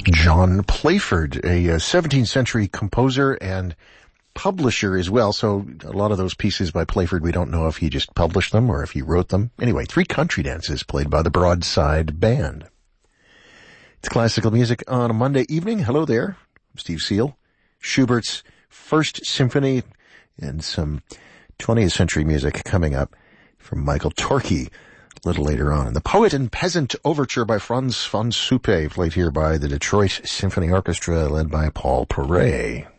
John Playford, a 17th century composer and publisher as well. So a lot of those pieces by Playford, we don't know if he just published them or if he wrote them. Anyway, 3 country dances played by the Broadside Band. It's classical music on a Monday evening. Hello there. I'm Steve Seal. Schubert's First Symphony and some 20th century music coming up from Michael Torke a little later on. The Poet and Peasant Overture by Franz von Suppe, played here by the Detroit Symphony Orchestra, led by Paul Paray.